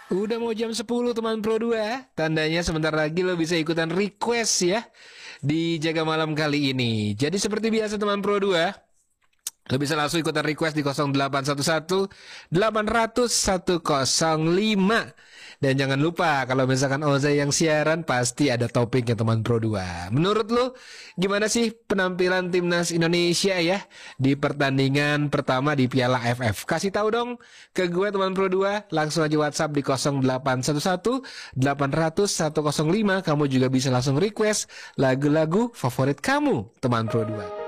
Udah mau jam 10 teman Pro 2. Tandanya sebentar lagi lo bisa ikutan request ya di Jaga Malam kali ini. Jadi seperti biasa teman Pro 2, lo bisa langsung ikutan request di 0811 800 105. Dan jangan lupa kalau misalkan Oza yang siaran pasti ada topiknya teman Pro 2. Menurut lo gimana sih penampilan timnas Indonesia ya di pertandingan pertama di Piala AFF? Kasih tahu dong ke gue teman Pro 2. Langsung aja WhatsApp di 0811 800 105. Kamu juga bisa langsung request lagu-lagu favorit kamu teman Pro 2.